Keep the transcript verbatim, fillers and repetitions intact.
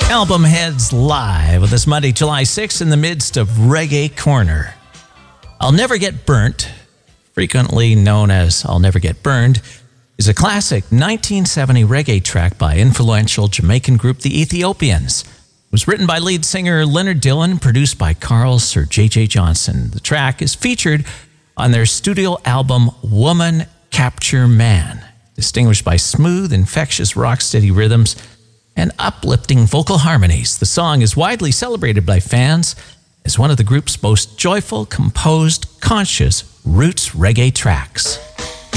Album Heads live with us Monday, July sixth in the midst of Reggae Corner. I'll Never Get Burnt, frequently known as I'll Never Get Burned, is a classic nineteen seventy reggae track by influential Jamaican group The Ethiopians. It was written by lead singer Leonard Dillon, produced by Carl Sir J J Johnson. The track is featured on their studio album Woman Capture Man, distinguished by smooth, infectious, rocksteady rhythms and uplifting vocal harmonies. The song is widely celebrated by fans as one of the group's most joyful, composed, conscious roots reggae tracks.